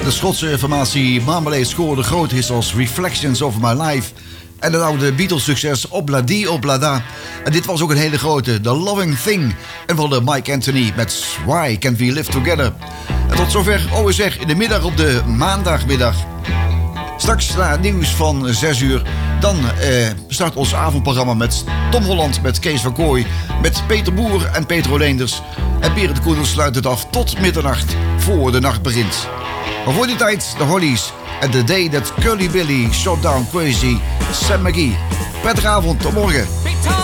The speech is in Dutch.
De Schotse formatie Marmalade scoorde grote hits als Reflections of My Life en het oude Beatles-succes Obladi Oblada. En dit was ook een hele grote, The Loving Thing. En van de Mike Anthony met Why Can't We Live Together. En tot zover OSR in de middag op de maandagmiddag. Straks na het nieuws van 6 uur, dan start ons avondprogramma met Tom Holland, met Kees van Kooij, met Peter Boer en Petro Leenders. En Berend Koenen sluit het af tot middernacht, voor de nacht begint. Maar voor die tijd, de Hollies en The Day That Curly Billy Shot Down Crazy Sam McGee. Prettige avond, tot morgen.